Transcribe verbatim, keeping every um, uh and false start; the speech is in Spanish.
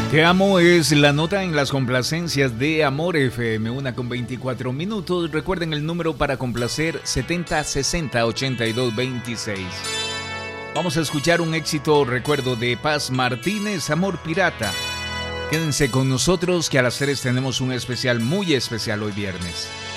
Te amo es la nota en las complacencias de Amor F M, una con veinticuatro minutos. Recuerden el número para complacer, setenta sesenta ochenta y dos veintiséis. Vamos a escuchar un éxito recuerdo de Paz Martínez, Amor Pirata. Quédense con nosotros que a las tres tenemos un especial muy especial hoy viernes.